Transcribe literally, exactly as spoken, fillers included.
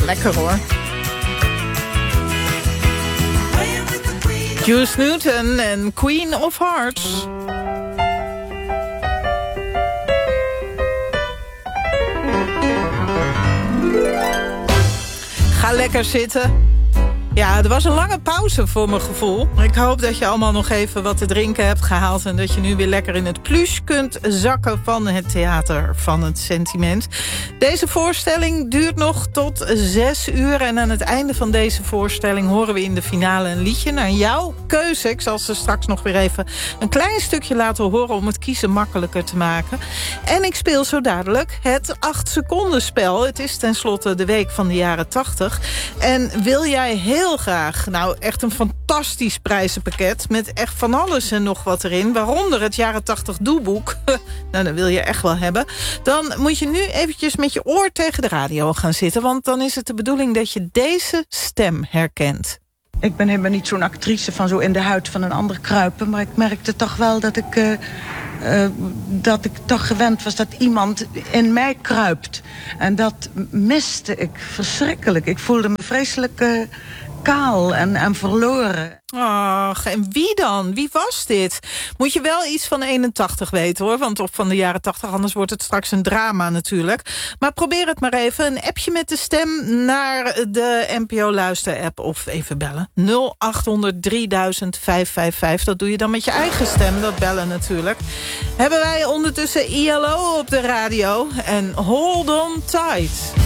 Lekker hoor. Juice Newton en Queen of Hearts. Ga lekker zitten. Ja, er was een lange pauze voor mijn gevoel. Ik hoop dat je allemaal nog even wat te drinken hebt gehaald... en dat je nu weer lekker in het plush kunt zakken van het theater van het sentiment. Deze voorstelling duurt nog tot zes uur... en aan het einde van deze voorstelling horen we in de finale een liedje naar jouw keuze. Ik zal ze straks nog weer even een klein stukje laten horen... om het kiezen makkelijker te maken. En ik speel zo dadelijk het acht seconden spel. Het is tenslotte de week van de jaren tachtig. En wil jij heel Heel graag. Nou, echt een fantastisch prijzenpakket... met echt van alles en nog wat erin. Waaronder het jaren tachtig doeboek. Nou, dat wil je echt wel hebben. Dan moet je nu eventjes met je oor tegen de radio gaan zitten... want dan is het de bedoeling dat je deze stem herkent. Ik ben helemaal niet zo'n actrice van zo in de huid van een ander kruipen... maar ik merkte toch wel dat ik... Uh... Uh, dat ik toch gewend was dat iemand in mij kruipt. En dat miste ik verschrikkelijk. Ik voelde me vreselijk uh, kaal en, en verloren. Ach, en wie dan? Wie was dit? Moet je wel iets van eenentachtig weten, hoor. Want of van de jaren tachtig, anders wordt het straks een drama natuurlijk. Maar probeer het maar even. Een appje met de stem naar de N P O-luister-app. Of even bellen. nul acht honderd drieduizend vijfhonderdvijfenvijftig. Dat doe je dan met je eigen stem, dat bellen natuurlijk. Hebben wij ondertussen I L O op de radio. En hold on tight.